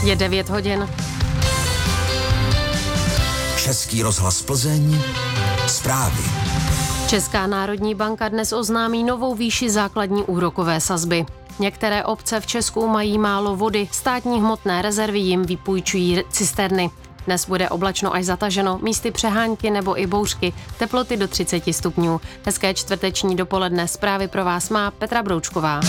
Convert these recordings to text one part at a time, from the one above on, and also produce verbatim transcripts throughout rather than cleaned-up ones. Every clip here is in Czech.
Je devět hodin. Český rozhlas Plzeň. Zprávy. Česká národní banka dnes oznámí novou výši základní úrokové sazby. Některé obce v Česku mají málo vody, státní hmotné rezervy jim vypůjčují cisterny. Dnes bude oblačno až zataženo, místy přehánky nebo i bouřky, teploty do třicet stupňů. Hezké čtvrteční dopoledne, zprávy pro vás má Petra Broučková.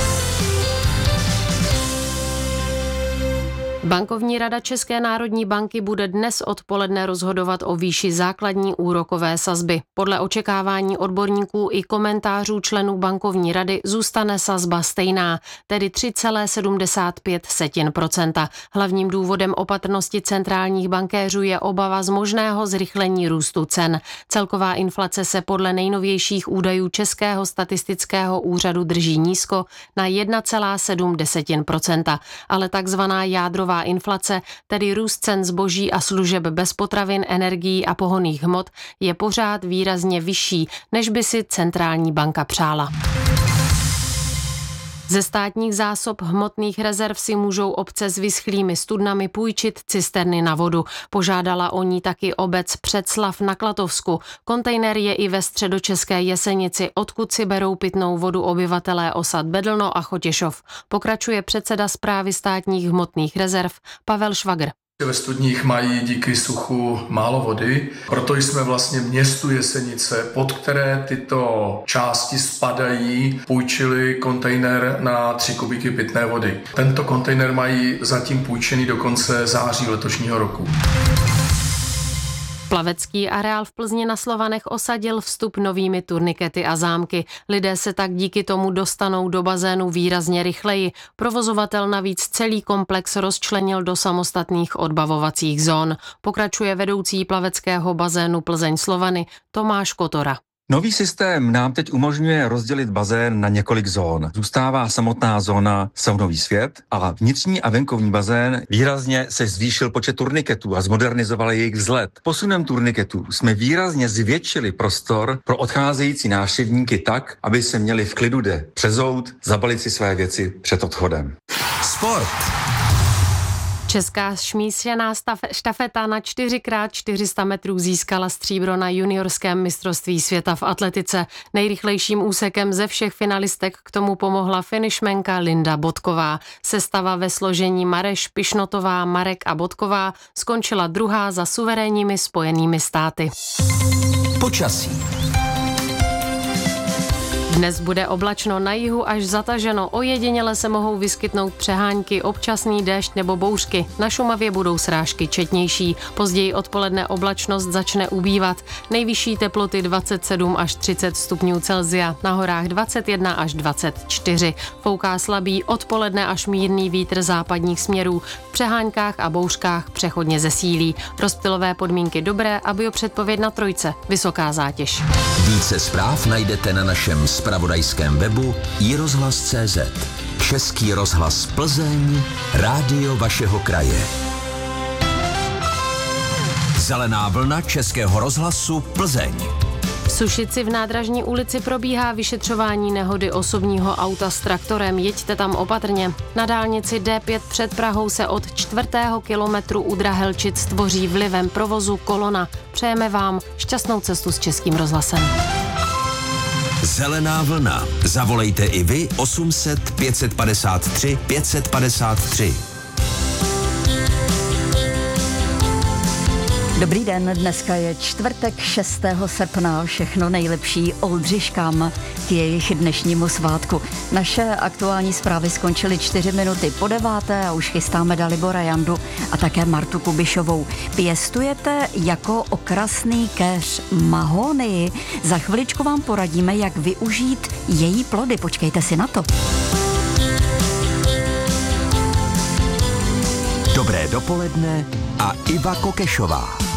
Bankovní rada České národní banky bude dnes odpoledne rozhodovat o výši základní úrokové sazby. Podle očekávání odborníků i komentářů členů bankovní rady zůstane sazba stejná, tedy tři celá sedmdesát pět procenta. Hlavním důvodem opatrnosti centrálních bankéřů je obava z možného zrychlení růstu cen. Celková inflace se podle nejnovějších údajů Českého statistického úřadu drží nízko na jedna celá sedm procenta, ale takzvaná jádrová inflace, tedy růst cen zboží a služeb bez potravin, energií a pohonných hmot, je pořád výrazně vyšší, než by si centrální banka přála. Ze státních zásob hmotných rezerv si můžou obce s vyschlými studnami půjčit cisterny na vodu. Požádala o ní taky obec Předslav na Klatovsku. Kontejner je i ve středočeské Jesenici, odkud si berou pitnou vodu obyvatelé osad Bedlno a Chotěšov. Pokračuje předseda správy státních hmotných rezerv Pavel Švagr. Ve studních mají díky suchu málo vody, proto jsme vlastně městu Jesenice, pod které tyto části spadají, půjčili kontejner na tři kubíky pitné vody. Tento kontejner mají zatím půjčený do konce září letošního roku. Plavecký areál v Plzni na Slovanech osadil vstup novými turnikety a zámky. Lidé se tak díky tomu dostanou do bazénu výrazně rychleji. Provozovatel navíc celý komplex rozčlenil do samostatných odbavovacích zón. Pokračuje vedoucí plaveckého bazénu Plzeň Slovany Tomáš Kotora. Nový systém nám teď umožňuje rozdělit bazén na několik zón. Zůstává samotná zóna Saunový svět a vnitřní a venkovní bazén výrazně se zvýšil počet turniketů a zmodernizoval jejich vzhled. Posunem turniketů jsme výrazně zvětšili prostor pro odcházející návštěvníky tak, aby se měli v klidu kde přezout, zabalit si své věci před odchodem. Sport. Česká smíšená štafeta na čtyři krát čtyři sta metrů získala stříbro na juniorském mistrovství světa v atletice. Nejrychlejším úsekem ze všech finalistek k tomu pomohla finišmenka Linda Bodková. Sestava ve složení Mareš, Pišnotová, Marek a Bodková skončila druhá za suverénními Spojenými státy. Počasí. Dnes bude oblačno, na jihu až zataženo, ojediněle se mohou vyskytnout přehánky, občasný déšť nebo bouřky. Na Šumavě budou srážky četnější. Později odpoledne oblačnost začne ubývat. Nejvyšší teploty dvacet sedm až třicet stupňů Celsia, na horách dvacet jedna až dvacet čtyři. Fouká slabý odpoledne až mírný vítr západních směrů. V přeháňkách a bouřkách přechodně zesílí. Rozptylové podmínky dobré a biopředpověď na trojce. Vysoká zátěž. Více zpráv najdete na našem zpravodajském webu i rozhlas tečka cé zet. Český rozhlas Plzeň, rádio vašeho kraje. Zelená vlna Českého rozhlasu Plzeň. V Sušici v Nádražní ulici probíhá vyšetřování nehody osobního auta s traktorem. Jeďte tam opatrně. Na dálnici D pět před Prahou se od čtvrtého kilometru u Drahelčic tvoří vlivem provozu kolona. Přejeme vám šťastnou cestu s Českým rozhlasem. Zelená vlna. Zavolejte i vy osm set pět padesát tři pět padesát tři. Dobrý den, dneska je čtvrtek šestého srpna, všechno nejlepší Oldřiškám k jejich dnešnímu svátku. Naše aktuální zprávy skončily čtyři minuty po deváté a už chystáme Dalibora Jandu a také Martu Kubišovou. Pěstujete jako okrasný keř mahonii? Za chviličku vám poradíme, jak využít její plody, počkejte si na to. Dobré dopoledne a Iva Kokešová.